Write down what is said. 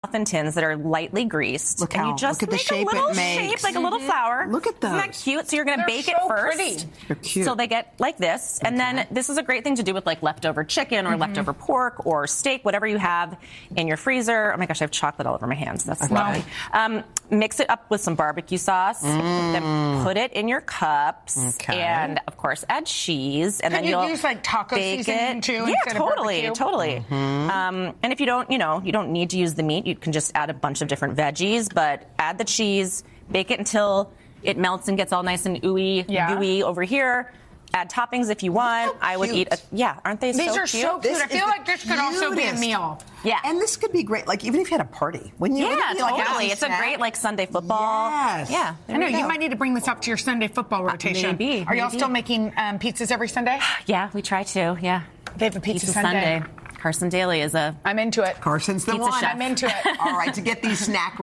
in tins that are lightly greased. Look and how, you just look at make the shape a little it makes. shape, like a little flower. Look at those. Isn't that cute? So you're going to bake it so first. Pretty. They're cute. So they get like this. And then this is a great thing to do with like leftover chicken or leftover pork or steak, whatever you have in your freezer. Oh my gosh, I have chocolate all over my hands. That's lovely. Mix it up with some barbecue sauce. Then put it in your cups. Okay. And of course, add cheese. And Could then you you'll use like taco bake seasoning it. too? Yeah, instead of barbecue? totally. And if you don't, you don't need to use the meat. You can just add a bunch of different veggies, but add the cheese, bake it until it melts and gets all nice and gooey over here. Add toppings if you want. I would eat aren't they These so are cute? so cute. I feel like this could also be a cutest. meal. Yeah. And this could be great, like even if you had a party. Wouldn't you? Yeah, Wouldn't it be like a totally. nice It's a snack? great like Sunday football. Yes. Yeah. I know you might need to bring this up to your Sunday football rotation. Maybe. Are y'all still making pizzas every Sunday? Yeah, we try to. Yeah. They have a pizza Sunday. Carson Daly is a I'm into it. Carson's the Pizza one. chef. I'm into it. All right, to get these snack